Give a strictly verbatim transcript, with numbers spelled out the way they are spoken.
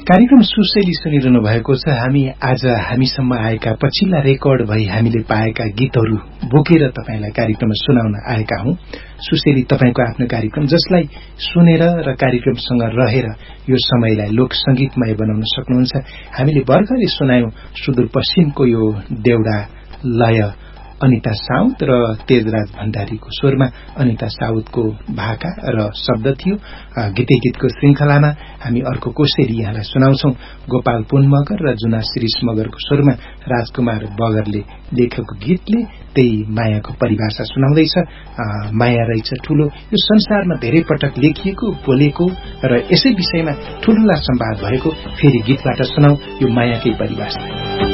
कार्यक्रम सुशैली सुनिरहनु भएको छ। हामी आज हामीसम्म आएका पछिल्ला रेकर्ड भई हामीले पाएका गीतहरू बोकेर तपाईलाई कार्यक्रममा सुनाउन आएका हौं। सुशैली तपाईको आफ्नो कार्यक्रम जसलाई सुनेर र कार्यक्रमसँग रहेर यो समयलाई लोक संगीतमय बनाउन सक्नुहुन्छ। हामीले भर्खरै सुनायौं सुदूरपश्चिमको यो देउडा लय अनिता साउद र तेजराज भण्डारीको स्वरमा अनिता साउदको भाका र शब्द थियो। गीते गीतको श्रृंखलामा हामी अर्को कोसेली यहाँलाई सुनाउँछौं। गोपाल पुन मगर र जुना शिरीष मगरको स्वरमा राजकुमार बगरले लेखेको गीतले त्यही मायाको परिभाषा सुनाउँदैछ। माया रहेछ ठूलो, यो संसारमा धेरै पटक लेखिएको बोलेको र यसै विषयमा ठूला संवाद भएको। फेरि गीतबाट सुनाऊ यो मायाकै परिभाषा।